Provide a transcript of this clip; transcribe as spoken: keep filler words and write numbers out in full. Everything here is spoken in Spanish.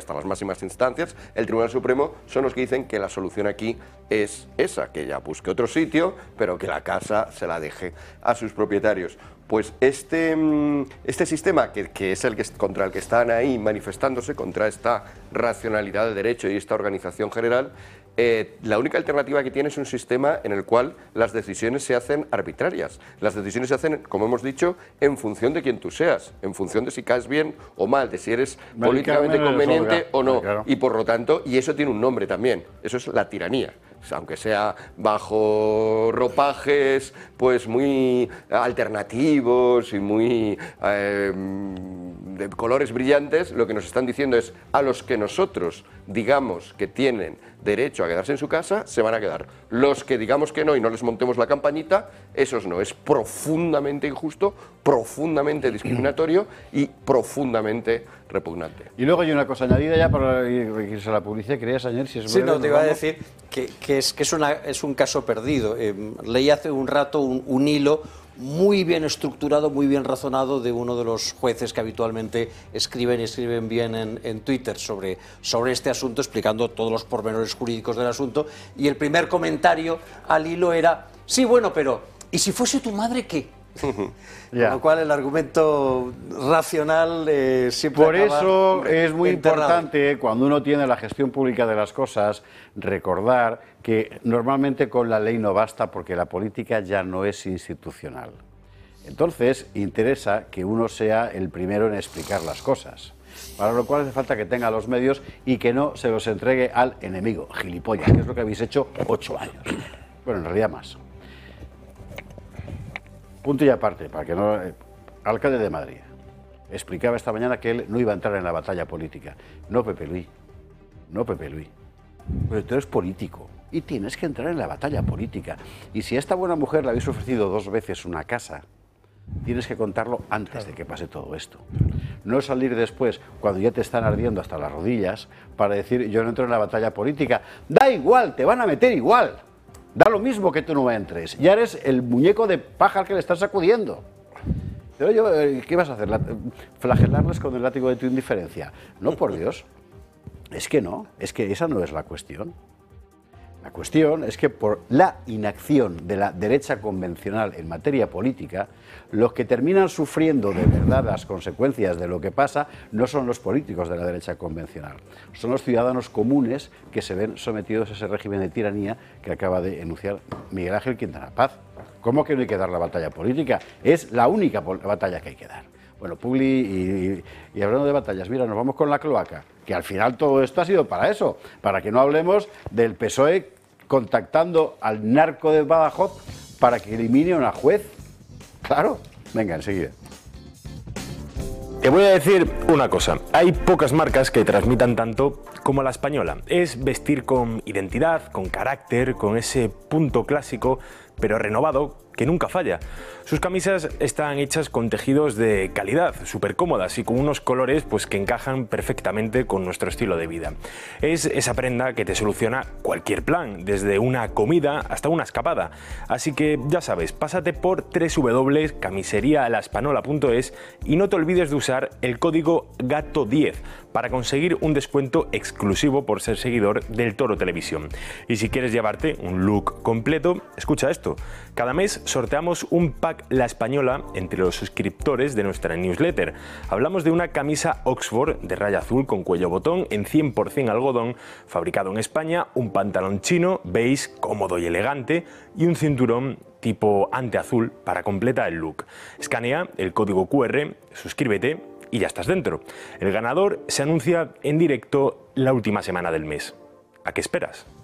hasta las máximas instancias, el Tribunal Supremo son los que dicen que la solución aquí es esa, que ella busque otro sitio, pero que la casa se la deje a sus propietarios. Pues este, este sistema, que, que es el que, contra el que están ahí manifestándose, contra esta racionalidad del derecho y esta organización general, eh, la única alternativa que tiene es un sistema en el cual las decisiones se hacen arbitrarias. Las decisiones se hacen, como hemos dicho, en función de quién tú seas, en función de si caes bien o mal, de si eres políticamente conveniente o no. Claro. Y por lo tanto, y eso tiene un nombre también, eso es la tiranía. Aunque sea bajo ropajes pues muy alternativos y muy eh, de colores brillantes, lo que nos están diciendo es a los que nosotros digamos que tienen derecho a quedarse en su casa, se van a quedar. Los que digamos que no y no les montemos la campañita, esos no. Es profundamente injusto, profundamente discriminatorio y profundamente repugnante. Y luego hay una cosa añadida ya para irse a la publicidad. Querías añadir si es Sí, no, te iba a decir que, que, es, que es, una, es un caso perdido. Eh, leí hace un rato un, un hilo muy bien estructurado, muy bien razonado de uno de los jueces que habitualmente escriben y escriben bien en, en Twitter sobre, sobre este asunto, explicando todos los pormenores jurídicos del asunto. Y el primer comentario al hilo era, sí, bueno, pero ¿y si fuese tu madre qué? Yeah. Con lo cual el argumento racional eh, siempre Por acaba eso es muy enterrado. importante, cuando uno tiene la gestión pública de las cosas, recordar que normalmente con la ley no basta, porque la política ya no es institucional. Entonces interesa que uno sea el primero en explicar las cosas, para lo cual hace falta que tenga los medios y que no se los entregue al enemigo, gilipollas, que es lo que habéis hecho ocho años. Bueno, en realidad más. Punto y aparte, para que no... Eh, alcalde de Madrid explicaba esta mañana que él no iba a entrar en la batalla política. No, Pepe Luis, no, Pepe Luis, pero tú eres político y tienes que entrar en la batalla política. Y si a esta buena mujer le habéis ofrecido dos veces una casa, tienes que contarlo antes de que pase todo esto. No salir después, cuando ya te están ardiendo hasta las rodillas, para decir, yo no entro en la batalla política. Da igual, te van a meter igual. Da lo mismo que tú no entres. Ya eres el muñeco de paja al que le estás sacudiendo. Pero yo, ¿qué vas a hacer? ¿Flagelarles con el látigo de tu indiferencia? No, por Dios. Es que no, es que esa no es la cuestión. La cuestión es que por la inacción de la derecha convencional en materia política, los que terminan sufriendo de verdad las consecuencias de lo que pasa no son los políticos de la derecha convencional, son los ciudadanos comunes que se ven sometidos a ese régimen de tiranía que acaba de enunciar Miguel Ángel Quintana Paz. ¿Cómo que no hay que dar la batalla política? Es la única batalla que hay que dar. Bueno, Publi, y, y, y hablando de batallas, mira, nos vamos con la cloaca, que al final todo esto ha sido para eso, para que no hablemos del P S O E contactando al narco de Badajoz para que elimine a una juez. Claro, venga, enseguida. Te voy a decir una cosa, hay pocas marcas que transmitan tanto como la española. Es vestir con identidad, con carácter, con ese punto clásico, pero renovado, que nunca falla. Sus camisas están hechas con tejidos de calidad, súper cómodas y con unos colores pues, que encajan perfectamente con nuestro estilo de vida. Es esa prenda que te soluciona cualquier plan, desde una comida hasta una escapada. Así que ya sabes, pásate por doble u doble u doble u punto camisería la espanola punto es y no te olvides de usar el código gato diez para conseguir un descuento exclusivo por ser seguidor del Toro Televisión. Y si quieres llevarte un look completo, escucha esto. Cada mes sorteamos un pack La Española entre los suscriptores de nuestra newsletter. Hablamos de una camisa Oxford de raya azul con cuello botón en cien por cien algodón, fabricado en España, un pantalón chino, beige, cómodo y elegante y un cinturón tipo anteazul para completar el look. Escanea el código cu erre, suscríbete y ya estás dentro. El ganador se anuncia en directo la última semana del mes. ¿A qué esperas?